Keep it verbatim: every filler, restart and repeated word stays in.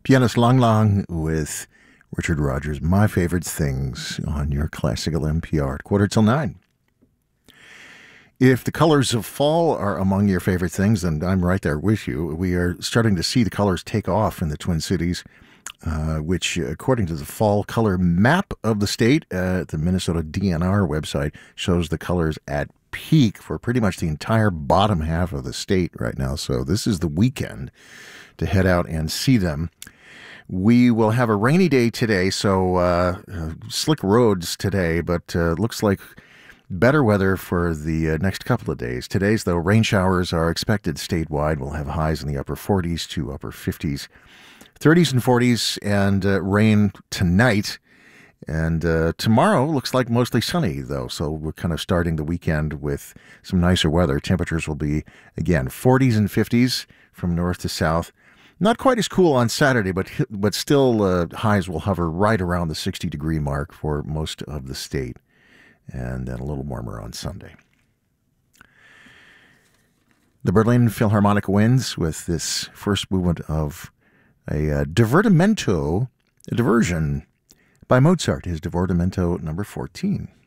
Pianist Lang Lang with Richard Rogers, My Favorite Things on your classical N P R at quarter till nine. If the colors of fall are among your favorite things, then I'm right there with you. We are starting to see the colors take off in the Twin Cities, uh, which, according to the fall color map of the state at the Minnesota D N R website, shows the colors at peak for pretty much the entire bottom half of the state right now. So this is the weekend to head out and see them. We will have a rainy day today, so uh, uh, slick roads today, but uh, looks like better weather for the uh, next couple of days. Today's, though, rain showers are expected statewide. We'll have highs in the upper forties to upper fifties, thirties and forties, and uh, rain tonight. And uh, tomorrow looks like mostly sunny, though, so we're kind of starting the weekend with some nicer weather. Temperatures will be, again, forties and fifties from north to south. Not quite as cool on Saturday, but but still uh, highs will hover right around the sixty-degree mark for most of the state, and then a little warmer on Sunday. The Berlin Philharmonic wins with this first movement of a uh, divertimento, a diversion by Mozart, his Divertimento number fourteen.